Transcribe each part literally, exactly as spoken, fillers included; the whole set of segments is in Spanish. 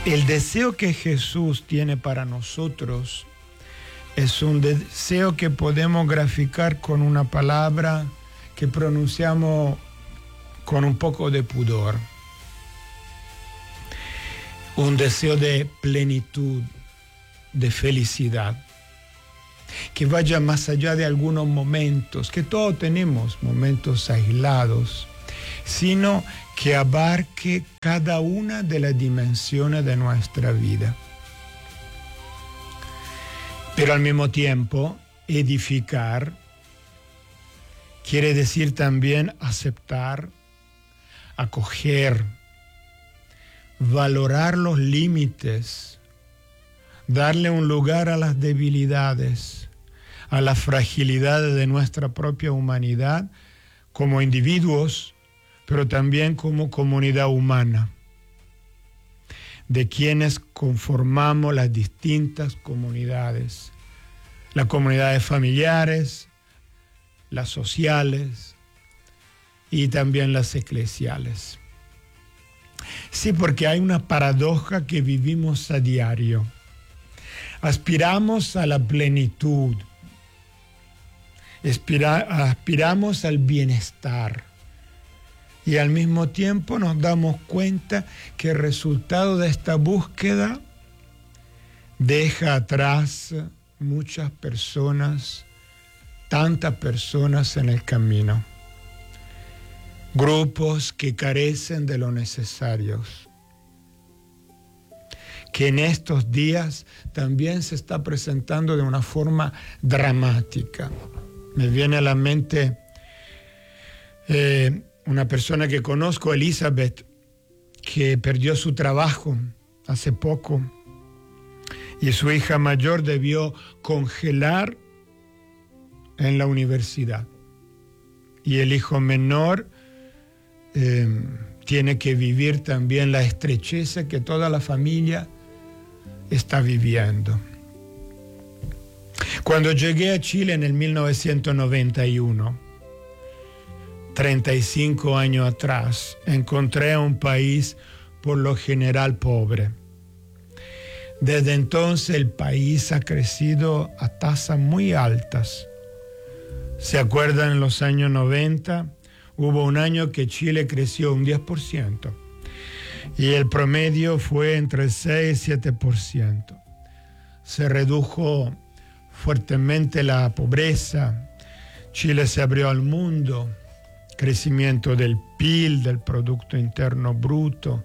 El deseo que Jesús tiene para nosotros es un deseo que podemos graficar con una palabra que pronunciamos con un poco de pudor. Un deseo de plenitud, de felicidad, que vaya más allá de algunos momentos, que todos tenemos momentos aislados, sino que abarque cada una de las dimensiones de nuestra vida. Pero al mismo tiempo, edificar quiere decir también aceptar, acoger, valorar los límites, darle un lugar a las debilidades, a las fragilidades de nuestra propia humanidad como individuos, pero también como comunidad humana, de quienes conformamos las distintas comunidades, las comunidades familiares, las sociales y también las eclesiales. Sí, porque hay una paradoja que vivimos a diario. Aspiramos a la plenitud, aspira, aspiramos al bienestar, y al mismo tiempo nos damos cuenta que el resultado de esta búsqueda deja atrás muchas personas, tantas personas en el camino. Grupos que carecen de lo necesario, que en estos días también se está presentando de una forma dramática. Me viene a la mente eh, una persona que conozco, Elizabeth, que perdió su trabajo hace poco y su hija mayor debió congelar en la universidad. Y el hijo menor eh, tiene que vivir también la estrechez que toda la familia está viviendo. Cuando llegué a Chile en el mil novecientos noventa y uno, treinta y cinco años atrás, encontré a un país por lo general pobre. Desde entonces el país ha crecido a tasas muy altas. ¿Se acuerdan? En los años noventa hubo un año que Chile creció un diez por ciento y el promedio fue entre seis y siete por ciento. Se redujo fuertemente la pobreza, Chile se abrió al mundo, crecimiento del P I B, del Producto Interno Bruto.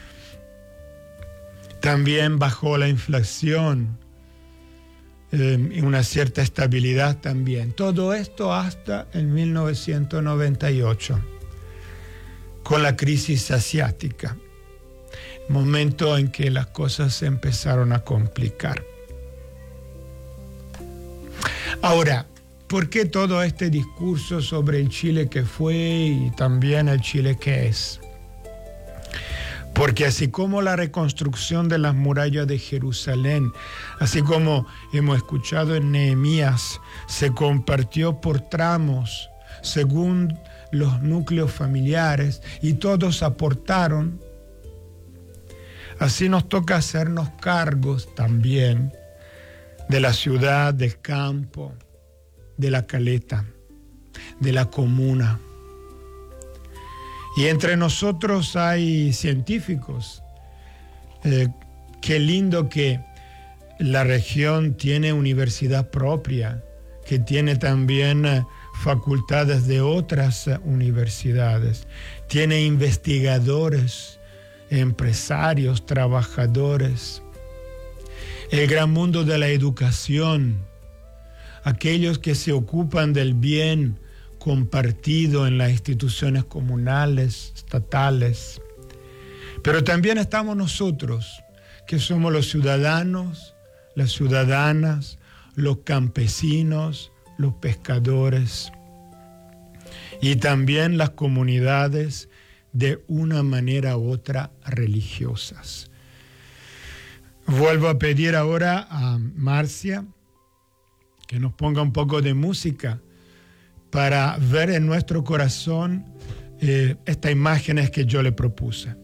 También bajó la inflación eh, y una cierta estabilidad también. Todo esto hasta el mil novecientos noventa y ocho, con la crisis asiática, momento en que las cosas se empezaron a complicar. Ahora, ¿por qué todo este discurso sobre el Chile que fue y también el Chile que es? Porque así como la reconstrucción de las murallas de Jerusalén, así como hemos escuchado en Nehemías, se compartió por tramos según los núcleos familiares y todos aportaron, así nos toca hacernos cargos también de la ciudad, del campo, de la caleta, de la comuna. Y entre nosotros hay científicos. Eh, qué lindo que la región tiene universidad propia, que tiene también eh, facultades de otras eh, universidades, tiene investigadores, empresarios, trabajadores, el gran mundo de la educación, aquellos que se ocupan del bien compartido en las instituciones comunales, estatales. Pero también estamos nosotros, que somos los ciudadanos, las ciudadanas, los campesinos, los pescadores, y también las comunidades de una manera u otra religiosas. Vuelvo a pedir ahora a Marcia que nos ponga un poco de música para ver en nuestro corazón eh, estas imágenes que yo le propuse.